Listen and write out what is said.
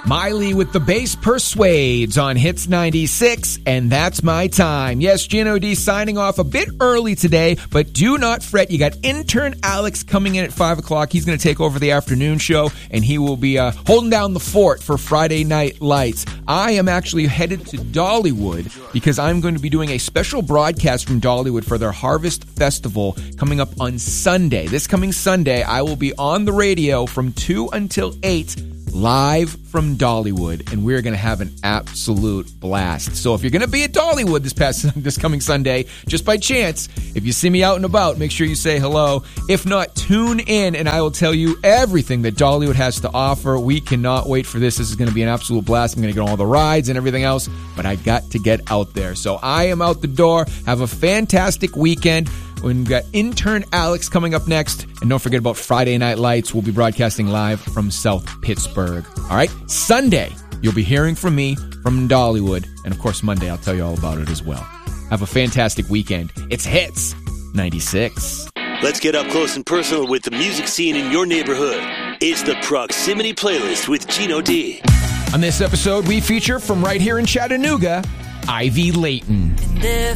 Miley with the bass persuades on Hits 96, and that's my time. Yes, Gino D signing off a bit early today, but do not fret. You got intern Alex coming in at 5 o'clock. He's going to take over the afternoon show, and he will be holding down the fort for Friday Night Lights. I am actually headed to Dollywood because I'm going to be doing a special broadcast from Dollywood for their Harvest Festival coming up on Sunday. This coming Sunday, I will be on the radio from 2 until 8, live from Dollywood, and we're going to have an absolute blast. So if you're going to be at Dollywood this coming Sunday, just by chance, if you see me out and about, make sure you say hello. If not, tune in, and I will tell you everything that Dollywood has to offer. We cannot wait for this. This is going to be an absolute blast. I'm going to get on all the rides and everything else, but I got to get out there. So I am out the door. Have a fantastic weekend. We've got intern Alex coming up next. And don't forget about Friday Night Lights. We'll be broadcasting live from South Pittsburgh. All right? Sunday, you'll be hearing from me from Dollywood. And, of course, Monday, I'll tell you all about it as well. Have a fantastic weekend. It's Hits 96. Let's get up close and personal with the music scene in your neighborhood. It's the Proximity Playlist with Gino D. On this episode, we feature from right here in Chattanooga, Ivy Layton. And